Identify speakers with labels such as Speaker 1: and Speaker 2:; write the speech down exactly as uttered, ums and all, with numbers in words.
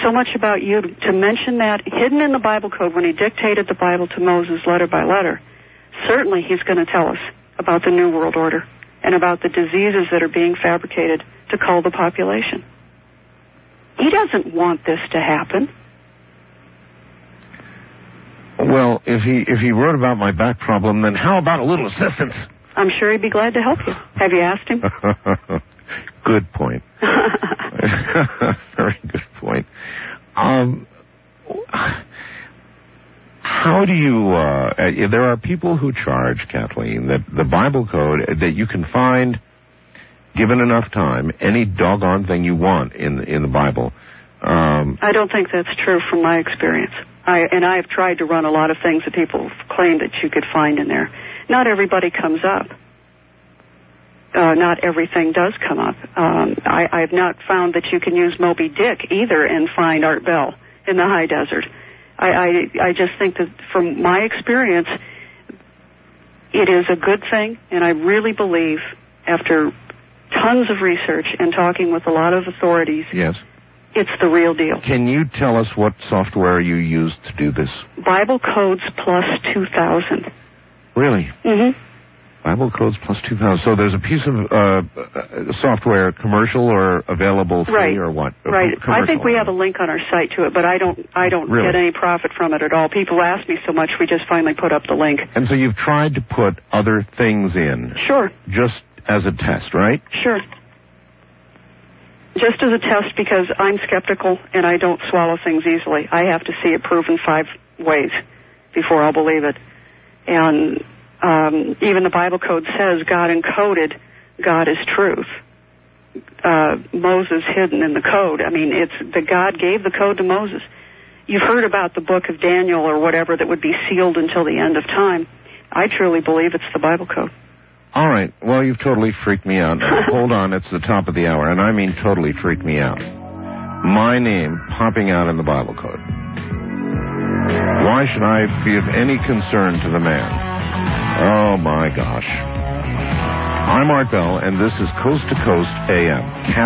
Speaker 1: so much about you to mention that hidden in the Bible code when he dictated the Bible to Moses letter by letter. Certainly he's going to tell us about the New World Order and about the diseases that are being fabricated to cull the population. He doesn't want this to happen.
Speaker 2: Well, if he if he wrote about my back problem, then how about a little assistance?
Speaker 1: I'm sure he'd be glad to help you. Have you asked him?
Speaker 2: Good point. Very good point. Um, how do you, uh, there are people who charge, Kathleen, that the Bible code, that you can find, given enough time, any doggone thing you want in, in the Bible. Um,
Speaker 1: I don't think that's true from my experience. I, and I've tried to run a lot of things that people claim that you could find in there. Not everybody comes up. Uh, not everything does come up. Um, I, I have not found that you can use Moby Dick either and find Art Bell in the high desert. I, I, I just think that from my experience, it is a good thing, and I really believe, after tons of research and talking with a lot of authorities,
Speaker 2: yes,
Speaker 1: it's the real deal.
Speaker 2: Can you tell us what software you use to do this?
Speaker 1: Bible Codes Plus two thousand.
Speaker 2: Really?
Speaker 1: Mm-hmm.
Speaker 2: Bible Codes Plus two thousand. So there's a piece of uh, software, commercial or available free,
Speaker 1: right.
Speaker 2: or what?
Speaker 1: Right. I think we have a link on our site to it, but I don't. I don't
Speaker 2: really?
Speaker 1: get any profit from it at all. People ask me so much, we just finally put up the link.
Speaker 2: And so you've tried to put other things in.
Speaker 1: Sure.
Speaker 2: Just as a test, right?
Speaker 1: Sure. Just as a test, because I'm skeptical and I don't swallow things easily. I have to see it proven five ways before I'll believe it. And um, even the Bible code says God encoded, God is truth. Uh, Moses hidden in the code. I mean, it's the God gave the code to Moses. You've heard about the book of Daniel or whatever that would be sealed until the end of time. I truly believe it's the Bible code.
Speaker 2: All right. Well, you've totally freaked me out. Hold on. It's the top of the hour, and I mean totally freaked me out. My name popping out in the Bible code. Why should I be of any concern to the man? Oh, my gosh. I'm Art Bell, and this is Coast to Coast A M.